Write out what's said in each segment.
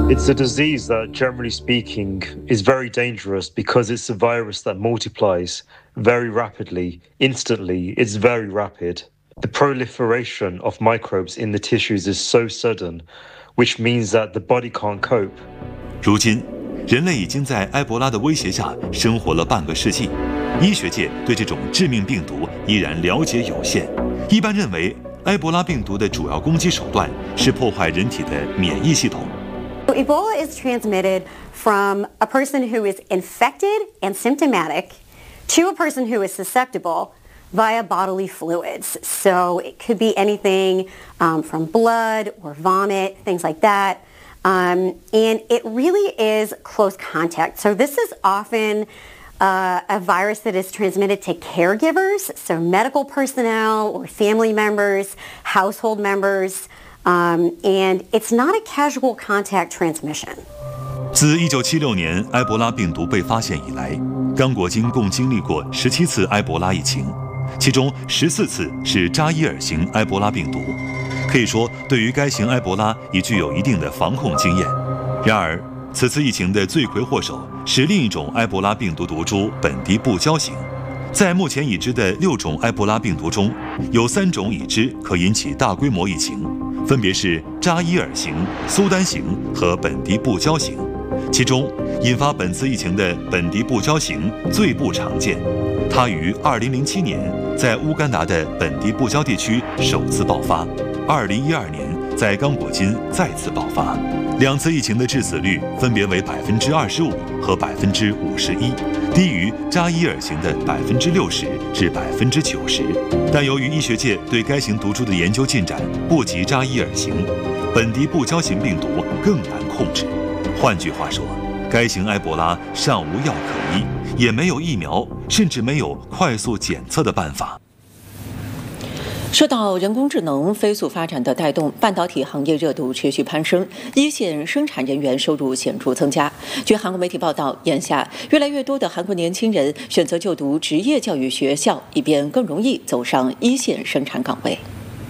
It's a disease that, generally speaking, is very dangerous because it's a virus that multiplies very rapidly, instantly. It's very rapid. The proliferation of microbes in the tissues is so sudden, which means that the body can't cope. 如今，人类已经在埃博拉的威胁下生活了半个世纪，医学界对这种致命病毒依然了解有限。一般认为，埃博拉病毒的主要攻击手段是破坏人体的免疫系统。 Ebola is transmitted from a person who is infected and symptomatic to a person who is susceptible via bodily fluids. So it could be anything from blood or vomit, things like that. And it really is close contact. So this is often a virus that is transmitted to caregivers, so medical personnel or family members, household members, and it's not a casual contact transmission. 自1976年埃博拉病毒被发现以来，刚果金共经历过17次埃博拉疫情，其中14次是扎伊尔型埃博拉病毒，可以说对于该型埃博拉已具有一定的防控经验。然而，此次疫情的罪魁祸首是另一种埃博拉病毒毒株本迪布胶型。在目前已知的6种埃博拉病毒中，有3种已知可引起大规模疫情，分别是扎伊尔型、苏丹型和本迪布胶型。其中，引发本次疫情的本迪布胶型最不常见，它于2007年在乌干达的本迪布胶地区首次爆发，2012年在刚果金再次爆发。2次疫情的致死率分别为25%和51%，低于扎伊尔型的60%至90%。但由于医学界对该型毒株的研究进展不及扎伊尔型，本迪布胶型病毒更难控制。换句话说，该型埃博拉尚无药可医，也没有疫苗，甚至没有快速检测的办法。 受到人工智能飞速发展的带动，半导体行业热度持续攀升，一线生产人员收入显著增加。据韩国媒体报道，眼下越来越多的韩国年轻人选择就读职业教育学校，以便更容易走上一线生产岗位。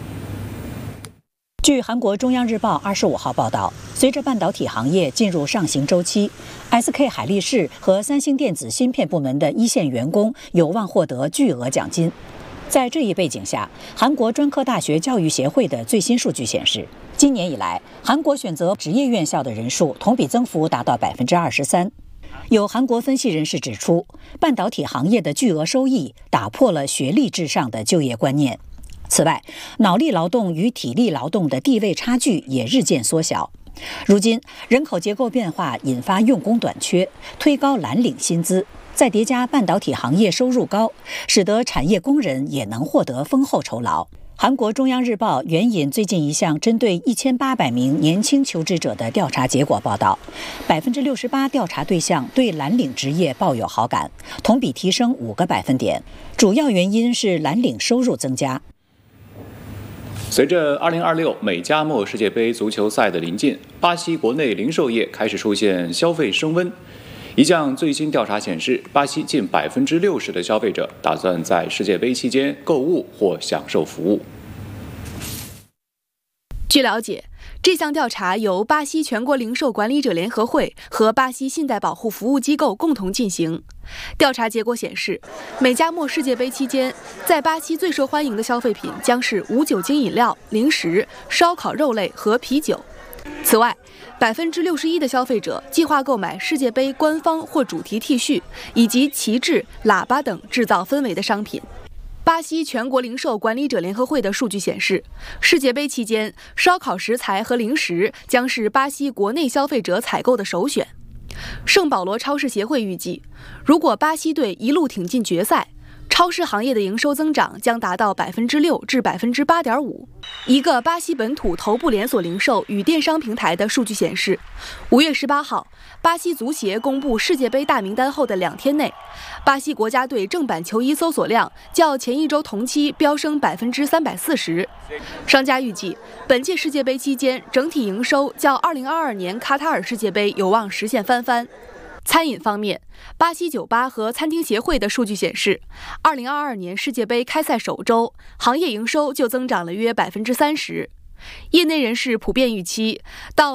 据韩国中央日报25号报道，随着半导体行业进入上行周期 ，SK 海力士和三星电子芯片部门的一线员工有望获得巨额奖金。在这一背景下，韩国专科大学教育协会的最新数据显示，今年以来，韩国选择职业院校的人数同比增幅达到23%。有韩国分析人士指出，半导体行业的巨额收益打破了学历至上的就业观念。此外，脑力劳动与体力劳动的地位差距也日渐缩小。如今，人口结构变化引发用工短缺，推高蓝领薪资。再叠加半导体行业收入高，使得产业工人也能获得丰厚酬劳。韩国中央日报援引最近一项针对1800名年轻求职者的调查结果报道，68%调查对象对蓝领职业抱有好感，同比提升5个百分点。主要原因是蓝领收入增加。 随着2026美加墨世界杯足球赛的临近，巴西国内零售业开始出现消费升温。一项最新调查显示，巴西近60%的消费者打算在世界杯期间购物或享受服务。 据了解，这项调查由巴西全国零售管理者联合会和巴西信贷保护服务机构共同进行。调查结果显示，美加墨世界杯期间，在巴西最受欢迎的消费品将是无酒精饮料、零食、烧烤肉类和啤酒。此外，61%的消费者计划购买世界杯官方或主题 T 恤，以及旗帜、喇叭等制造氛围的商品。巴西全国零售管理者联合会的数据显示，世界杯期间，烧烤食材和零食将是巴西国内消费者采购的首选。圣保罗超市协会预计，如果巴西队一路挺进决赛，超市行业的营收增长将达到6%至8.5%。一个巴西本土头部连锁零售与电商平台的数据显示，5月18号，巴西足协公布世界杯大名单后的2天内，巴西国家队正版球衣搜索量较前一周同期飙升340%。商家预计，本届世界杯期间整体营收较2022年卡塔尔世界杯有望实现翻番。餐饮方面，巴西酒吧和餐厅协会的数据显示，2022年世界杯开赛首周，行业营收就增长了约30%。业内人士普遍预期，到